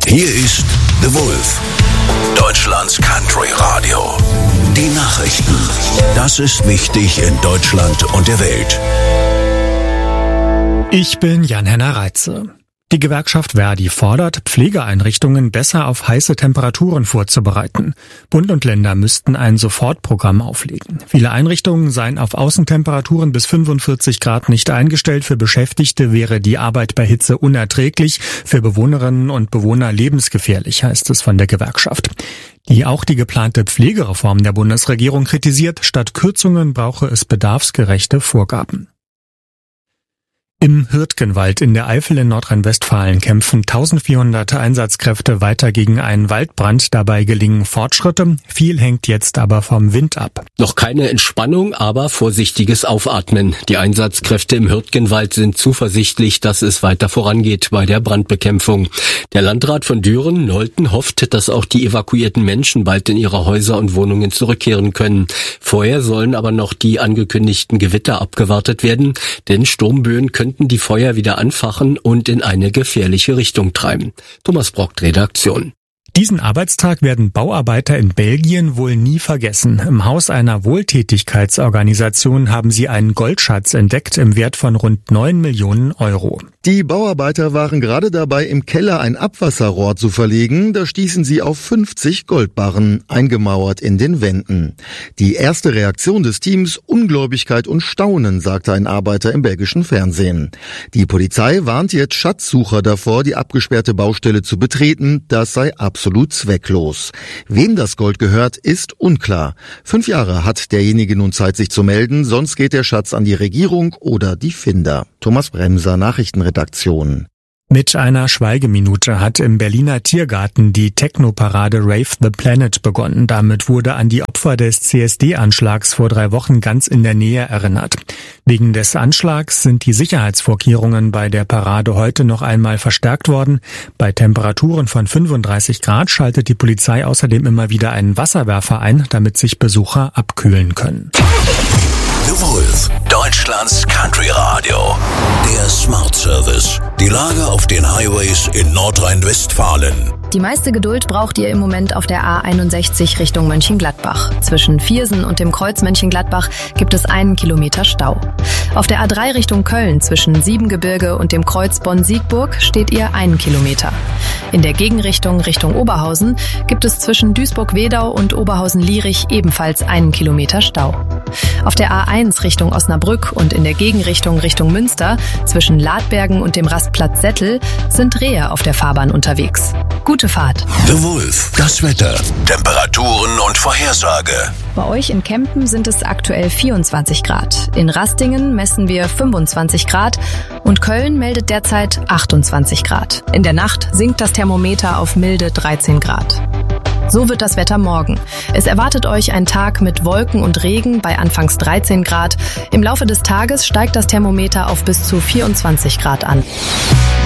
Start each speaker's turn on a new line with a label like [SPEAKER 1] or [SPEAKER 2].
[SPEAKER 1] Hier ist The Wolf, Deutschlands Country Radio. Die Nachrichten. Das ist wichtig in Deutschland und der Welt.
[SPEAKER 2] Ich bin Jan-Henner Reitze. Die Gewerkschaft ver.di fordert, Pflegeeinrichtungen besser auf heiße Temperaturen vorzubereiten. Bund und Länder müssten ein Sofortprogramm auflegen. Viele Einrichtungen seien auf Außentemperaturen bis 45 Grad nicht eingestellt. Für Beschäftigte wäre die Arbeit bei Hitze unerträglich, für Bewohnerinnen und Bewohner lebensgefährlich, heißt es von der Gewerkschaft. Die auch die geplante Pflegereform der Bundesregierung kritisiert. Statt Kürzungen brauche es bedarfsgerechte Vorgaben. Im Hürtgenwald in der Eifel in Nordrhein-Westfalen kämpfen 1400 Einsatzkräfte weiter gegen einen Waldbrand. Dabei gelingen Fortschritte. Viel hängt jetzt aber vom Wind ab.
[SPEAKER 3] Noch keine Entspannung, aber vorsichtiges Aufatmen. Die Einsatzkräfte im Hürtgenwald sind zuversichtlich, dass es weiter vorangeht bei der Brandbekämpfung. Der Landrat von Düren, Nolten, hofft, dass auch die evakuierten Menschen bald in ihre Häuser und Wohnungen zurückkehren können. Vorher sollen aber noch die angekündigten Gewitter abgewartet werden, denn Sturmböen könnten die Feuer wieder anfachen und in eine gefährliche Richtung treiben. Thomas Brockt, Redaktion.
[SPEAKER 2] Diesen Arbeitstag werden Bauarbeiter in Belgien wohl nie vergessen. Im Haus einer Wohltätigkeitsorganisation haben sie einen Goldschatz entdeckt im Wert von rund 9 Millionen Euro.
[SPEAKER 4] Die Bauarbeiter waren gerade dabei, im Keller ein Abwasserrohr zu verlegen. Da stießen sie auf 50 Goldbarren, eingemauert in den Wänden. Die erste Reaktion des Teams: Ungläubigkeit und Staunen, sagte ein Arbeiter im belgischen Fernsehen. Die Polizei warnt jetzt Schatzsucher davor, die abgesperrte Baustelle zu betreten. Das sei absolut zwecklos. Wem das Gold gehört, ist unklar. 5 Jahre hat derjenige nun Zeit, sich zu melden, sonst geht der Schatz an die Regierung oder die Finder. Thomas Bremser, Nachrichtenredaktion.
[SPEAKER 2] Mit einer Schweigeminute hat im Berliner Tiergarten die Techno-Parade Rave the Planet begonnen. Damit wurde an die Opfer des CSD-Anschlags vor 3 Wochen ganz in der Nähe erinnert. Wegen des Anschlags sind die Sicherheitsvorkehrungen bei der Parade heute noch einmal verstärkt worden. Bei Temperaturen von 35 Grad schaltet die Polizei außerdem immer wieder einen Wasserwerfer ein, damit sich Besucher abkühlen können.
[SPEAKER 1] The Wolf, Deutschlands Country Radio. Der Smart Service. Die Lage auf den Highways in Nordrhein-Westfalen.
[SPEAKER 5] Die meiste Geduld braucht ihr im Moment auf der A61 Richtung Mönchengladbach. Zwischen Viersen und dem Kreuz Mönchengladbach gibt es 1 Kilometer Stau. Auf der A3 Richtung Köln zwischen Siebengebirge und dem Kreuz Bonn-Siegburg steht ihr 1 Kilometer. In der Gegenrichtung Richtung Oberhausen gibt es zwischen Duisburg-Wedau und Oberhausen-Lierich ebenfalls 1 Kilometer Stau. Auf der A1 Richtung Osnabrück und in der Gegenrichtung Richtung Münster zwischen Ladbergen und dem Rastplatz Settel sind Rehe auf der Fahrbahn unterwegs. Gute Fahrt.
[SPEAKER 1] The Wolf, das Wetter, Temperaturen und Vorhersage.
[SPEAKER 5] Bei euch in Kempen sind es aktuell 24 Grad. In Rastingen messen wir 25 Grad und Köln meldet derzeit 28 Grad. In der Nacht sinkt das Thermometer auf milde 13 Grad. So wird das Wetter morgen. Es erwartet euch ein Tag mit Wolken und Regen bei anfangs 13 Grad. Im Laufe des Tages steigt das Thermometer auf bis zu 24 Grad an.